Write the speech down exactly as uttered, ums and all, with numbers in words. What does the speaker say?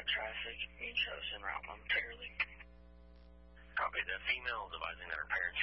at traffic being chosen route momentarily. Copy. The female is advising that her parents